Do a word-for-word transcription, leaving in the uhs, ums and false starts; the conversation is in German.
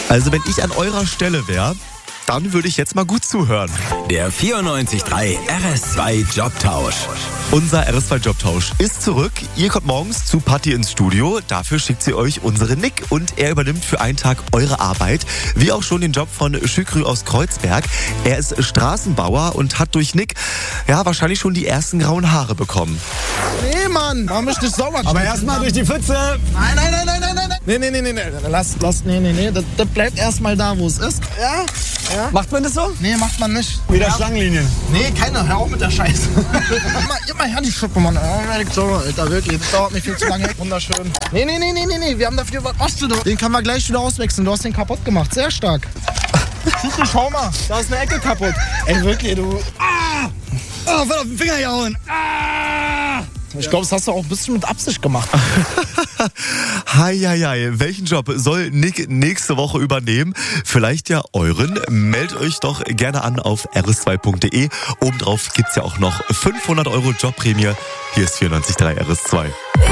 Also wenn ich an eurer Stelle wäre, dann würde ich jetzt mal gut zuhören. Der vierundneunzig Komma drei R S zwei Jobtausch. Unser R S zwei Jobtausch ist zurück. Ihr kommt morgens zu Patti ins Studio. Dafür schickt sie euch unseren Nick und er übernimmt für einen Tag eure Arbeit. Wie auch schon den Job von Schükrü aus Kreuzberg. Er ist Straßenbauer und hat durch Nick ja wahrscheinlich schon die ersten grauen Haare bekommen. Nee, Mann, mach mich nicht sauber. Aber erstmal durch die Pfütze. Nein, nein, nein, nein, nein, nein. Nee, nee, nee, nee, nee. Lass, lass, nee, nee, nee. Das, das bleibt erstmal da, wo es ist. Ja? Ja? Macht man das so? Nee, macht man nicht. Wieder ja. Schlangenlinien. Nee, keiner. Hör auf mit der Scheiße. immer, immer her die Schippe, Mann. So, Alter, wirklich. Das dauert nicht viel zu lange. Wunderschön. Nee, nee, nee, nee, nee, nee. Wir haben dafür was. Was du da? Den können wir gleich wieder auswechseln. Du hast den kaputt gemacht. Sehr stark. Schüsse, schau mal. Da ist eine Ecke kaputt. Ey, wirklich, du. Ah! Oh, voll auf den Finger gehauen. Ah! Ich glaube, das hast du auch ein bisschen mit Absicht gemacht. Heieiei, welchen Job soll Nick nächste Woche übernehmen? Vielleicht ja euren. Meldet euch doch gerne an auf r s zwei punkt d e. Obendrauf gibt's ja auch noch fünfhundert Euro Jobprämie. Hier ist vierundneunzig Komma drei R S zwei.